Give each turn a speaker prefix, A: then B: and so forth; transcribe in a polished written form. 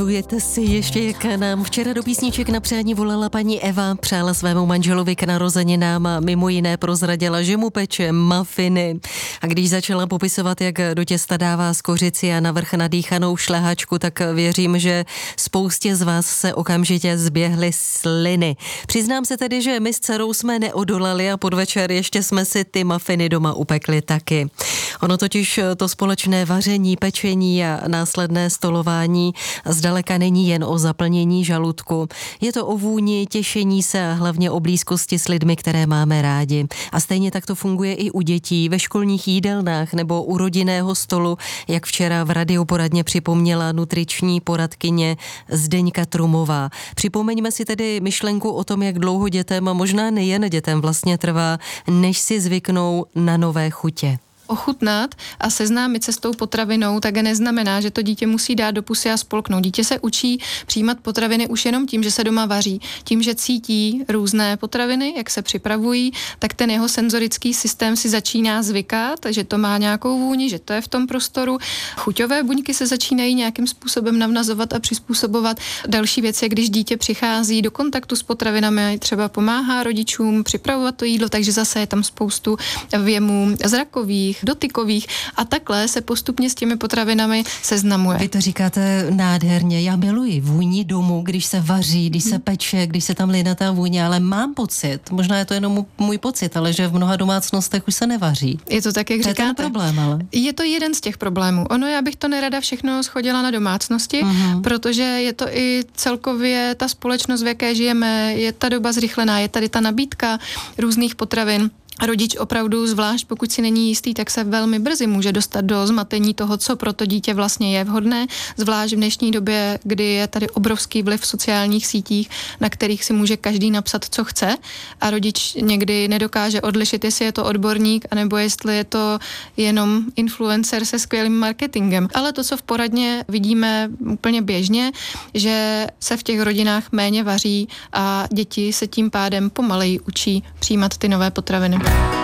A: Pamatujete si ještě, jak nám včera do písniček na přání volala paní Eva, přála svému manželovi k narozeninám a mimo jiné prozradila, že mu peče mafiny. A když začala popisovat, jak do těsta dává skořici a navrch nadýchanou šlehačku, tak věřím, že spoustě z vás se okamžitě zběhly sliny. Přiznám se tedy, že my s dcerou jsme neodolali a podvečer ještě jsme si ty mafiny doma upekli taky. Ono totiž to společné vaření, pečení a následné stolování zdaleka není jen o zaplnění žaludku. Je to o vůni, těšení se a hlavně o blízkosti s lidmi, které máme rádi. A stejně tak to funguje i u dětí, ve školních jídelnách nebo u rodinného stolu, jak včera v radioporadně připomněla nutriční poradkyně Zdeňka Trumová. Připomeňme si tedy myšlenku o tom, jak dlouho dětem a možná nejen dětem vlastně trvá, než si zvyknou na nové chutě.
B: Ochutnat a seznámit se s tou potravinou, tak neznamená, že to dítě musí dát do pusy a spolknout. Dítě se učí přijímat potraviny už jenom tím, že se doma vaří. Tím, že cítí různé potraviny, jak se připravují, tak ten jeho senzorický systém si začíná zvykat, že to má nějakou vůni, že to je v tom prostoru. Chuťové buňky se začínají nějakým způsobem navnazovat a přizpůsobovat. Další věc je, když dítě přichází do kontaktu s potravinami, třeba pomáhá rodičům připravovat to jídlo, takže zase je tam spoustu vjemů zrakových, dotykových a takhle se postupně s těmi potravinami seznamuje.
A: Vy to říkáte nádherně. Já miluji vůni domu, když se vaří, když se peče, když se tam linatá vůně, ale mám pocit, možná je to jenom můj pocit, ale že v mnoha domácnostech už se nevaří.
B: Je to tak, jak říkáte.
A: To je ten problém, ale.
B: Je to jeden z těch problémů. Ono, já bych to nerada všechno shodila na domácnosti, protože je to i celkově ta společnost, v jaké žijeme, je ta doba zrychlená, je tady ta nabídka různých potravin. Rodič opravdu, zvlášť pokud si není jistý, tak se velmi brzy může dostat do zmatení toho, co pro to dítě vlastně je vhodné, zvlášť v dnešní době, kdy je tady obrovský vliv v sociálních sítích, na kterých si může každý napsat, co chce a rodič někdy nedokáže odlišit, jestli je to odborník, anebo jestli je to jenom influencer se skvělým marketingem. Ale to, co v poradně vidíme úplně běžně, že se v těch rodinách méně vaří a děti se tím pádem pomaleji učí přijímat ty nové potraviny.